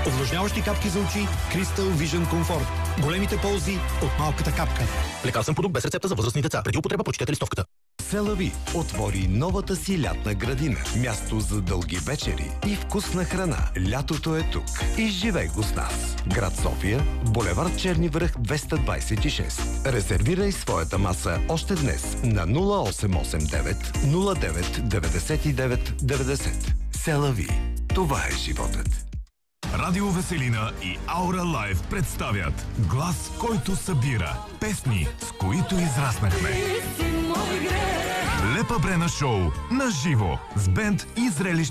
Увлажняващи капки за очи Crystal Vision Comfort. Големите ползи от малката капка. Лекарствен продукт без рецепта за възрастни деца. Преди употреба прочетете листовката. Селави отвори новата си лятна градина. Място за дълги вечери и вкусна храна. Лятото е тук. Изживей го с нас. Град София, булевард Черни връх 226. Резервирай своята маса още днес на 0889 09 99 90. Селави. Това е животът. Радио Веселина и Аура Лайв представят глас, който събира песни, с които израснахме. Лепа Брена шоу на живо с бенд и зрелищни